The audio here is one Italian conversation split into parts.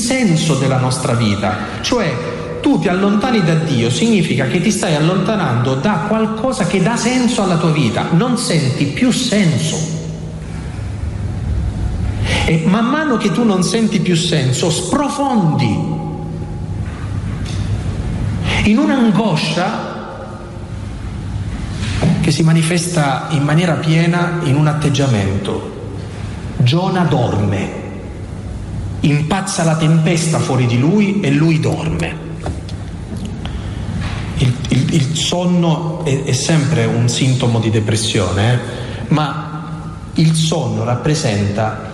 senso della nostra vita. Cioè, tu ti allontani da Dio, significa che ti stai allontanando da qualcosa che dà senso alla tua vita, non senti più senso. E man mano che tu non senti più senso, sprofondi in un'angoscia che si manifesta in maniera piena in un atteggiamento. Giona dorme, impazza la tempesta fuori di lui e lui dorme. Il sonno è sempre un sintomo di depressione, ma il sonno rappresenta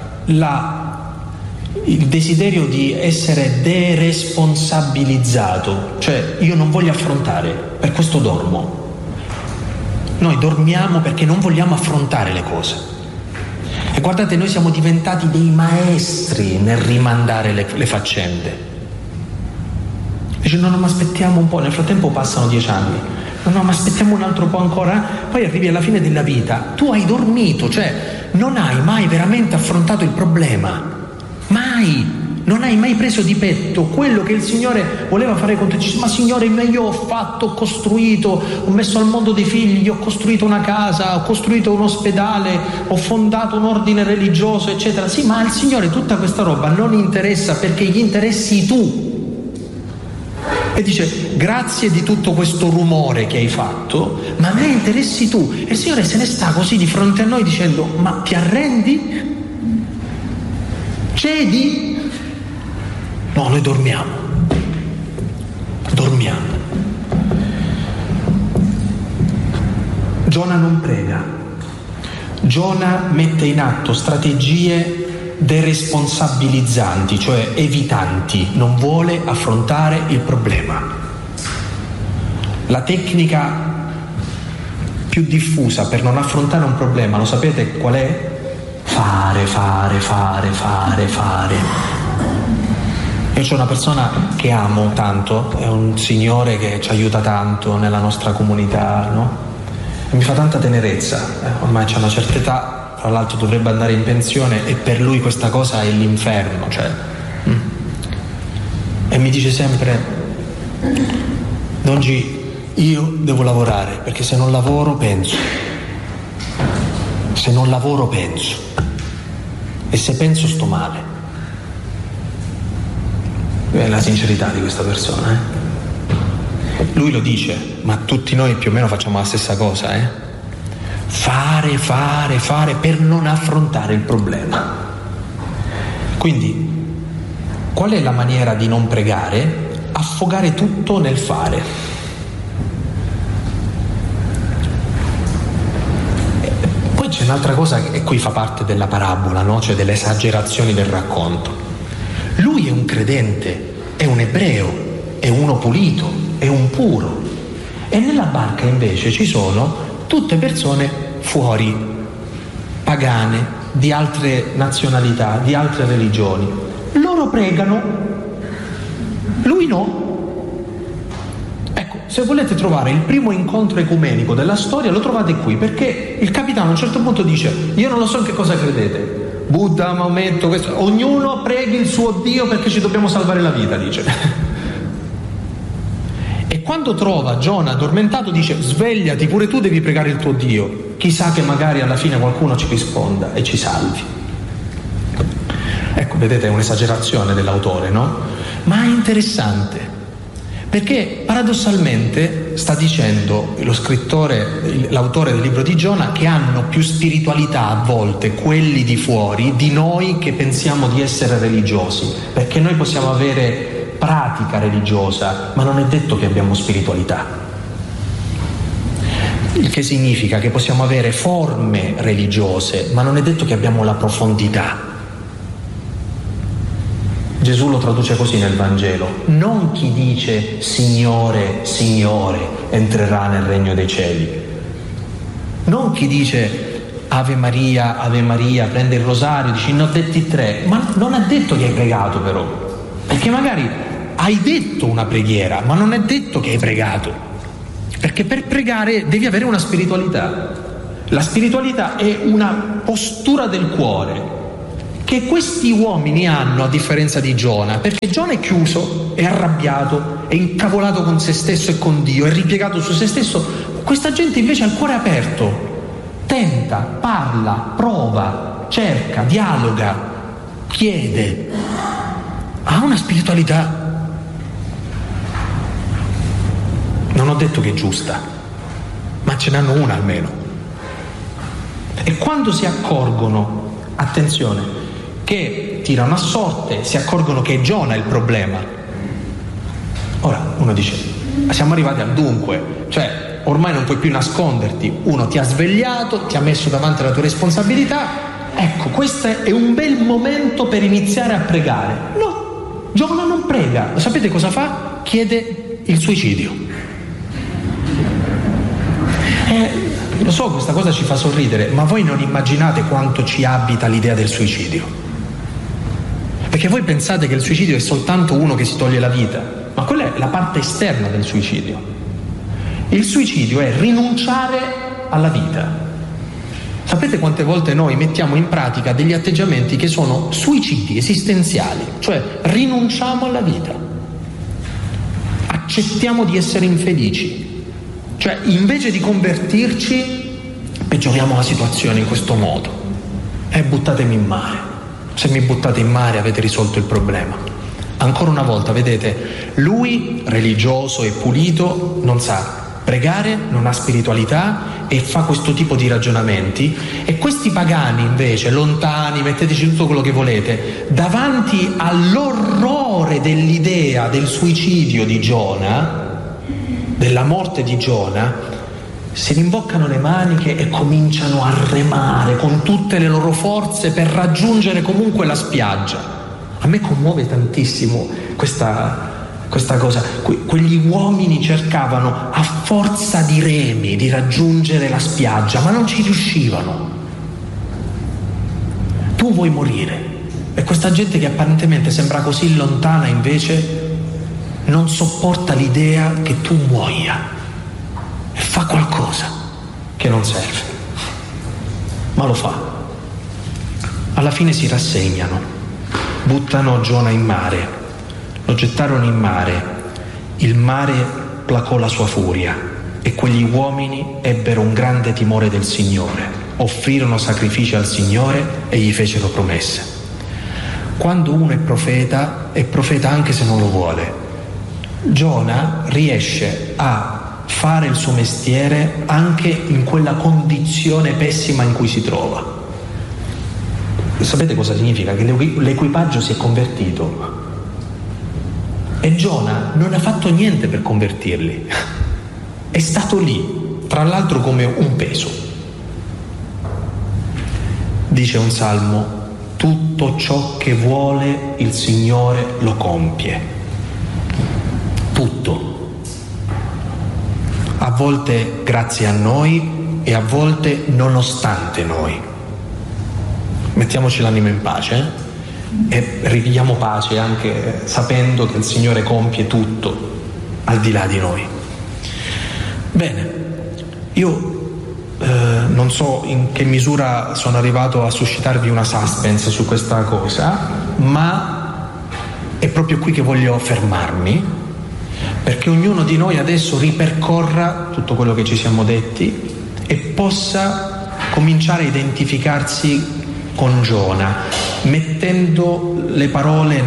il desiderio di essere deresponsabilizzato, cioè io non voglio affrontare, per questo dormo. Noi dormiamo perché non vogliamo affrontare le cose. E guardate, noi siamo diventati dei maestri nel rimandare le faccende. Dice no, ma aspettiamo un po', nel frattempo passano 10 anni. No, ma aspettiamo un altro po' ancora, poi arrivi alla fine della vita. Tu hai dormito, cioè non hai mai veramente affrontato il problema. Mai. Non hai mai preso di petto quello che il Signore voleva fare con te. Ma Signore, io ho fatto, ho costruito, ho messo al mondo dei figli, ho costruito una casa, ho costruito un ospedale, ho fondato un ordine religioso, eccetera. Sì, ma al Signore tutta questa roba non interessa, perché gli interessi tu. E dice, grazie di tutto questo rumore che hai fatto, ma a me interessi tu. E il Signore se ne sta così di fronte a noi dicendo, ma ti arrendi? Cedi? No, noi dormiamo. Giona non prega. Giona mette in atto strategie deresponsabilizzanti, cioè evitanti, non vuole affrontare il problema. La tecnica più diffusa per non affrontare un problema, lo sapete qual è? Fare. Io c'ho una persona che amo tanto, è un signore che ci aiuta tanto nella nostra comunità, no? E mi fa tanta tenerezza, ormai c'ha una certa età, tra l'altro dovrebbe andare in pensione e per lui questa cosa è l'inferno, cioè. E mi dice sempre, Don G, io devo lavorare, perché se non lavoro penso. E se penso sto male. È la sincerità di questa persona, Lui lo dice, ma tutti noi più o meno facciamo la stessa cosa, Fare per non affrontare il problema. Quindi, qual è la maniera di non pregare? Affogare tutto nel fare. Poi c'è un'altra cosa, e qui fa parte della parabola, no? Cioè delle esagerazioni del racconto. Lui è un credente, è un ebreo, è uno pulito, è un puro. E nella barca invece ci sono tutte persone fuori, pagane, di altre nazionalità, di altre religioni. Loro pregano, lui no. Ecco, se volete trovare il primo incontro ecumenico della storia lo trovate qui, perché il capitano a un certo punto dice, io non lo so in che cosa credete, Buddha, Maometto, questo, ognuno preghi il suo Dio perché ci dobbiamo salvare la vita, dice. E quando trova Giona addormentato dice, svegliati, pure tu devi pregare il tuo Dio, chissà che magari alla fine qualcuno ci risponda e ci salvi. Ecco, vedete, è un'esagerazione dell'autore, no? Ma è interessante, perché paradossalmente sta dicendo lo scrittore, l'autore del libro di Giona, che hanno più spiritualità a volte quelli di fuori di noi che pensiamo di essere religiosi, perché noi possiamo avere pratica religiosa, ma non è detto che abbiamo spiritualità. Il che significa che possiamo avere forme religiose, ma non è detto che abbiamo la profondità. Gesù lo traduce così nel Vangelo: non chi dice Signore, Signore entrerà nel regno dei cieli, non chi dice Ave Maria, prende il rosario, dici ne ho detti 3, ma non ha detto che hai pregato, però, perché magari hai detto una preghiera, ma non è detto che hai pregato, perché per pregare devi avere una spiritualità. La spiritualità è una postura del cuore che questi uomini hanno, a differenza di Giona, perché Giona è chiuso, è arrabbiato, è incavolato con se stesso e con Dio, è ripiegato su se stesso. Questa gente invece ha il cuore aperto, tenta, parla, prova, cerca, dialoga, chiede, ha una spiritualità. Non ho detto che è giusta, ma ce n'hanno una almeno. E quando si accorgono, attenzione, che tirano a sorte, si accorgono che è Giona il problema. Ora uno dice, siamo arrivati al dunque, cioè ormai non puoi più nasconderti, uno ti ha svegliato, ti ha messo davanti alla tua responsabilità, ecco, questo è un bel momento per iniziare a pregare. No, Giona non prega, sapete cosa fa? Chiede il suicidio. Lo so, questa cosa ci fa sorridere, ma voi non immaginate quanto ci abita l'idea del suicidio. Perché voi pensate che il suicidio è soltanto uno che si toglie la vita, ma quella è la parte esterna del suicidio. Il suicidio è rinunciare alla vita. Sapete quante volte noi mettiamo in pratica degli atteggiamenti che sono suicidi esistenziali, cioè rinunciamo alla vita, accettiamo di essere infelici. Cioè, invece di convertirci, peggioriamo la situazione in questo modo. Buttatemi in mare. Se mi buttate in mare avete risolto il problema. Ancora una volta, vedete, lui, religioso e pulito, non sa pregare, non ha spiritualità e fa questo tipo di ragionamenti. E questi pagani, invece, lontani, metteteci tutto quello che volete, davanti all'orrore dell'idea del suicidio di Giona, della morte di Giona, si rimboccano le maniche e cominciano a remare con tutte le loro forze per raggiungere comunque la spiaggia. A me commuove tantissimo questa cosa. Quegli uomini cercavano a forza di remi di raggiungere la spiaggia, ma non ci riuscivano. Tu vuoi morire e questa gente che apparentemente sembra così lontana invece non sopporta l'idea che tu muoia e fa qualcosa che non serve, ma lo fa. Alla fine si rassegnano, buttano Giona in mare, lo gettarono in mare, il mare placò la sua furia e quegli uomini ebbero un grande timore del Signore, offrirono sacrifici al Signore e gli fecero promesse. Quando uno è profeta anche se non lo vuole. Giona riesce a fare il suo mestiere anche in quella condizione pessima in cui si trova. Sapete cosa significa? Che l'equipaggio si è convertito e Giona non ha fatto niente per convertirli, è stato lì, tra l'altro come un peso. Dice un salmo: tutto ciò che vuole il Signore lo compie. Tutto, a volte grazie a noi e a volte nonostante noi. Mettiamoci l'anima in pace e ripigliamo pace anche sapendo che il Signore compie tutto al di là di noi. Bene, io non so in che misura sono arrivato a suscitarvi una suspense su questa cosa, ma è proprio qui che voglio fermarmi, perché ognuno di noi adesso ripercorra tutto quello che ci siamo detti e possa cominciare a identificarsi con Giona, mettendo le parole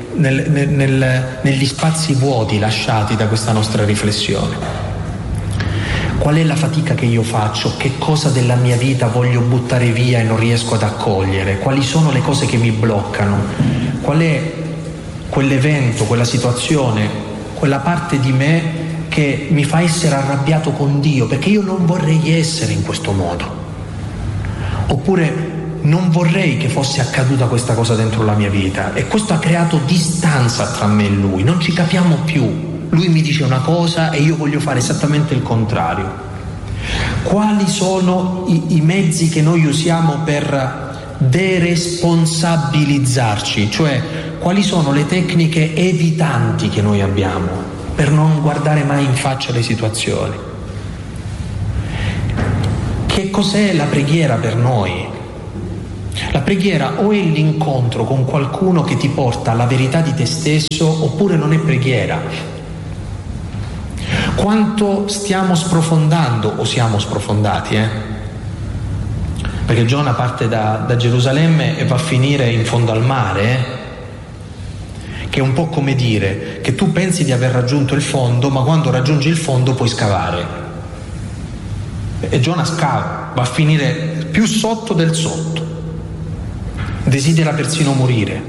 negli spazi vuoti lasciati da questa nostra riflessione. Qual è la fatica che io faccio? Che cosa della mia vita voglio buttare via e non riesco ad accogliere? Quali sono le cose che mi bloccano? Qual è quell'evento, quella situazione, quella parte di me che mi fa essere arrabbiato con Dio perché io non vorrei essere in questo modo? Oppure non vorrei che fosse accaduta questa cosa dentro la mia vita e questo ha creato distanza tra me e Lui, non ci capiamo più. Lui mi dice una cosa e io voglio fare esattamente il contrario. Quali sono i mezzi che noi usiamo per deresponsabilizzarci? Cioè, quali sono le tecniche evitanti che noi abbiamo per non guardare mai in faccia le situazioni? Che cos'è la preghiera per noi? La preghiera o è l'incontro con qualcuno che ti porta alla verità di te stesso, oppure non è preghiera. Quanto stiamo sprofondando, o siamo sprofondati, Perché Giona parte da Gerusalemme e va a finire in fondo al mare, che è un po' come dire che tu pensi di aver raggiunto il fondo, ma quando raggiungi il fondo puoi scavare. E Giona scava, va a finire più sotto del sotto, desidera persino morire.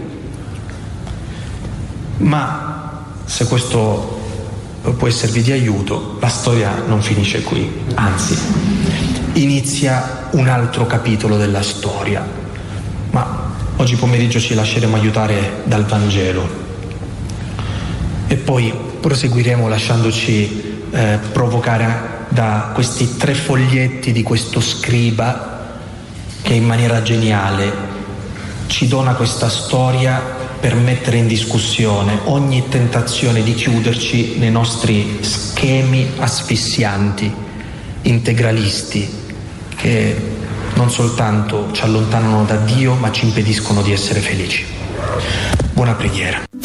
Ma se questo può esservi di aiuto, la storia non finisce qui, anzi inizia un altro capitolo della storia. Ma oggi pomeriggio ci lasceremo aiutare dal Vangelo e poi proseguiremo lasciandoci provocare da questi 3 foglietti di questo scriba che in maniera geniale ci dona questa storia per mettere in discussione ogni tentazione di chiuderci nei nostri schemi asfissianti, integralisti, che non soltanto ci allontanano da Dio, ma ci impediscono di essere felici. Buona preghiera.